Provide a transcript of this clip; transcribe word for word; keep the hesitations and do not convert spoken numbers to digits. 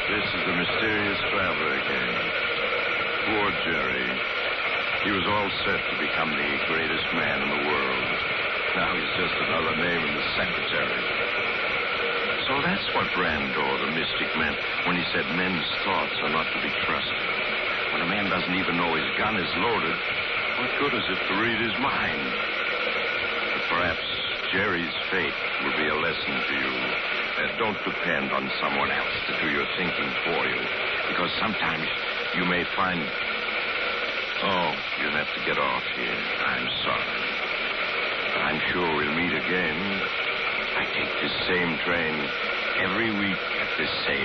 This is the mysterious traveler again. Poor Jerry. He was all set to become the greatest man in the world. Now he's just another name in the secretary. So that's what Brando, the mystic, meant when he said men's thoughts are not to be trusted. When a man doesn't even know his gun is loaded, what good is it to read his mind? But perhaps Jerry's fate will be a lesson to you. Uh, don't depend on someone else to do your thinking for you, because sometimes you may find... Oh, you'll have to get off here. I'm sorry. But I'm sure we'll meet again. I take this same train every week at this same